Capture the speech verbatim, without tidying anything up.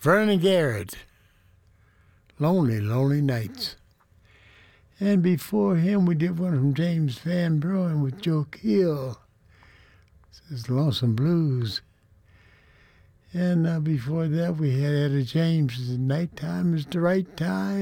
Vernon Garrett, Lonely, Lonely Nights. And before him, we did one from James Van Bruin with Joe Keel. This is Lonesome Blues. And uh, before that, we had Etta James, Nighttime is the Right Time.